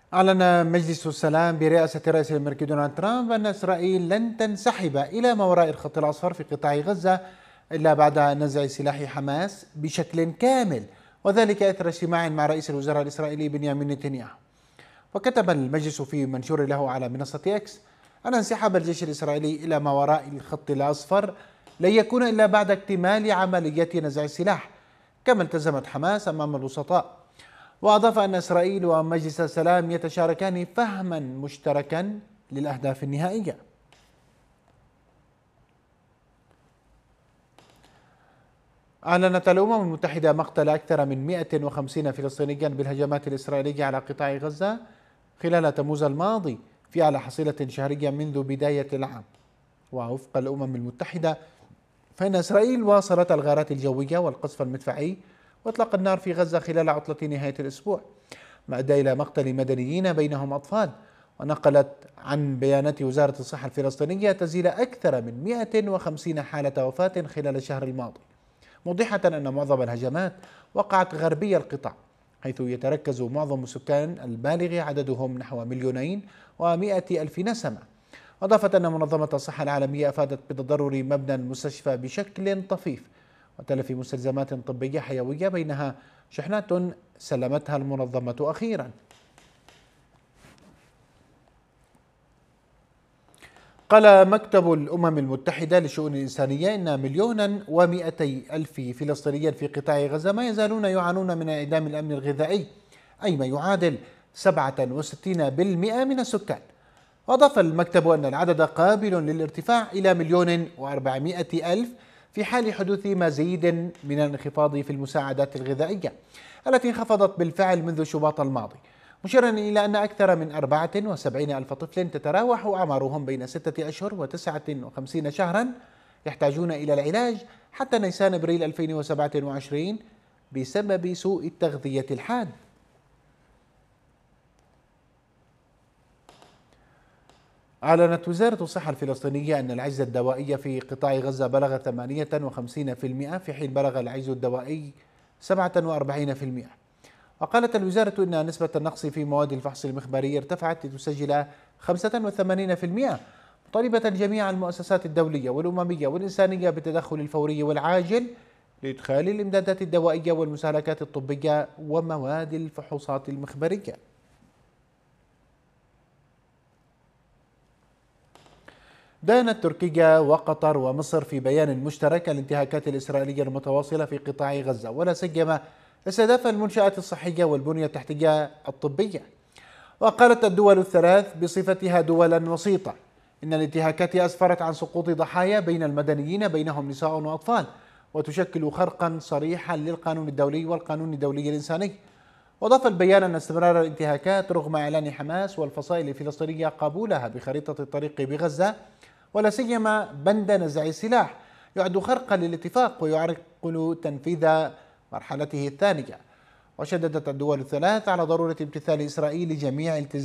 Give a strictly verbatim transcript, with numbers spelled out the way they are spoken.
أعلن مجلس السلام برئاسة الرئيس الأمريكي دونالد ترامب أن إسرائيل لن تنسحب إلى ما وراء الخط الأصفر في قطاع غزة إلا بعد نزع سلاح حماس بشكل كامل، وذلك إثر اجتماع مع رئيس الوزراء الإسرائيلي بنيامين نتنياهو. وكتب المجلس في منشور له على منصة إكس أن انسحاب الجيش الإسرائيلي إلى ما وراء الخط الأصفر لن يكون إلا بعد اكتمال عملية نزع السلاح كما التزمت حماس أمام الوسطاء. وأضاف أن إسرائيل ومجلس السلام يتشاركان فهما مشتركا للأهداف النهائية. أعلنت الأمم المتحدة مقتل أكثر من مئة وخمسين فلسطينيا بالهجمات الإسرائيلية على قطاع غزة خلال تموز الماضي في أعلى حصيلة شهرية منذ بداية العام. ووفق الأمم المتحدة فإن إسرائيل واصلت الغارات الجوية والقصف المدفعي وإطلاق النار في غزة خلال عطلة نهاية الأسبوع، ما أدى إلى مقتل مدنيين بينهم أطفال. ونقلت عن بيانات وزارة الصحة الفلسطينية تسجيل أكثر من مئة وخمسين حالة وفاة خلال الشهر الماضي، موضحة أن معظم الهجمات وقعت غربي القطاع، حيث يتركز معظم السكان البالغ عددهم نحو مليونين ومئة ألف نسمة. أضافت أن منظمة الصحة العالمية أفادت بتضرر مبنى المستشفى بشكل طفيف وتلف مستلزمات طبية حيوية بينها شحنات سلمتها المنظمة أخيرا. قال مكتب الأمم المتحدة للشؤون الإنسانية إن مليونا ومئتي ألف فلسطينيا في قطاع غزة ما يزالون يعانون من انعدام الأمن الغذائي، أي ما يعادل سبعة وستين بالمئة من السكان. وأضاف المكتب أن العدد قابل للارتفاع إلى مليون وأربعمئة ألف في حال حدوث مزيد من الانخفاض في المساعدات الغذائية التي انخفضت بالفعل منذ شباط الماضي، مشيرا إلى أن أكثر من أربعة وسبعين ألف طفل تتراوح أعمارهم بين ستة أشهر وتسعة وخمسين شهرا يحتاجون إلى العلاج حتى نيسان أبريل ألفين وسبعة وعشرين بسبب سوء التغذية الحاد. أعلنت وزارة الصحة الفلسطينية أن العجز الدوائي في قطاع غزة بلغ ثمانية وخمسين بالمئة في حين بلغ العجز الدوائي سبعة وأربعين بالمئة. وقالت الوزارة أن نسبة النقص في مواد الفحص المخبري ارتفعت لتسجل خمسة وثمانين بالمئة، مطالبة جميع المؤسسات الدولية والأممية والإنسانية بالتدخل الفوري والعاجل لإدخال الإمدادات الدوائية والمستهلكات الطبية ومواد الفحوصات المخبرية. دانت تركيا وقطر ومصر في بيان مشترك الانتهاكات الإسرائيلية المتواصلة في قطاع غزة ولا سيما استهداف المنشآت الصحية والبنية التحتية الطبية. وقالت الدول الثلاث بصفتها دولا وسيطة إن الانتهاكات أسفرت عن سقوط ضحايا بين المدنيين بينهم نساء وأطفال، وتشكل خرقا صريحا للقانون الدولي والقانون الدولي الإنساني. وأضاف البيان أن استمرار الانتهاكات رغم إعلان حماس والفصائل الفلسطينية قبولها بخريطة الطريق بغزة ولا سيما بند نزع السلاح يعد خرقا للاتفاق ويعرقل تنفيذ مرحلته الثانية. وشددت الدول الثلاث على ضرورة امتثال إسرائيل جميع التزاماتها